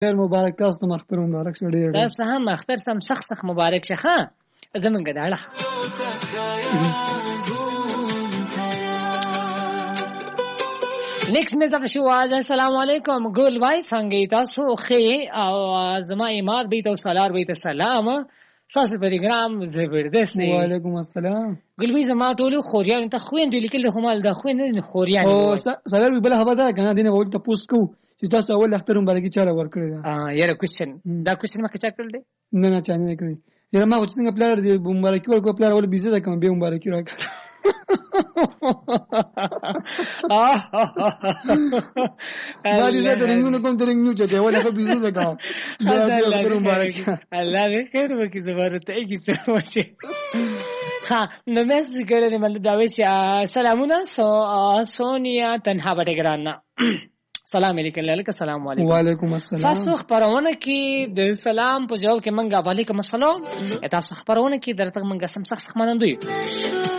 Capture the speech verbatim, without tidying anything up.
ډېر مبارک تاسو ته مختر مبارک شه ډېر تاسو هم مختر سم سخت سخت مبارک شه ها زمونږ داړه نیکس میزه شو السلام علیکم ګل وای څنګه تاسو خې او زما ایمار بیت او سالار بیت سلام ساس پروګرام زبردست دی وعلیکم السلام ګل وای زما ټول خوريان ته خويند لیکل خو مال د خويند خوريان او سالار بل خبر ده کنه دینه وړ ته پوس کو چې تاسو اول اختر مبارکي چاله ورکړی دا ا یاره کوېشن دا کوېشن ما کچا کړل دی نه نه چا نه کړی یاره ما چې څنګه پلار دی مبارکي ورکو پلار ول بيزه ده کوم به مبارکي راکړه دا دې زه درنګونو کوم درنګونو چې ولا خو بيزه ده کوم دا مبارکي الله دې خیر وکړي زبرت ای کی څه وشه ها نو مې څنګه دې مل دا وشه سلامونه سو سونیا تنها بټګرانا سلام علیکم علیکم السلام علیکم وعلیکم السلام تاسو خبرونه کې د سلام په جواب کې منګه علیکم السلام تاسو خبرونه کې درته منګه سم سخت منندوی